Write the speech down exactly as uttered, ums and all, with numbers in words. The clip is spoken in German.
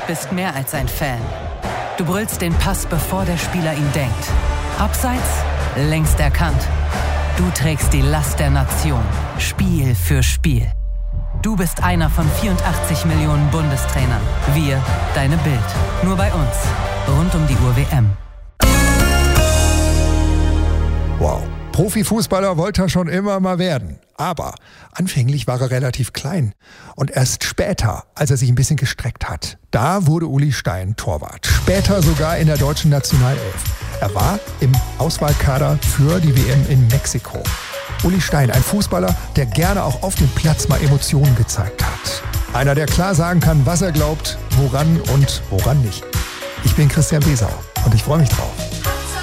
bist mehr als ein Fan. Du brüllst den Pass, bevor der Spieler ihn denkt. Abseits, längst erkannt. Du trägst die Last der Nation, Spiel für Spiel. Du bist einer von vierundachtzig Millionen Bundestrainern. Wir, deine Bild. Nur bei uns. Rund um die Uhr W M. Wow. Profifußballer wollte er schon immer mal werden. Aber anfänglich war er relativ klein. Und erst später, als er sich ein bisschen gestreckt hat, da wurde Uli Stein Torwart. Später sogar in der deutschen Nationalelf. Er war im Auswahlkader für die W M in Mexiko. Uli Stein, ein Fußballer, der gerne auch auf dem Platz mal Emotionen gezeigt hat. Einer, der klar sagen kann, was er glaubt, woran und woran nicht. Ich bin Christian Besau und ich freue mich drauf.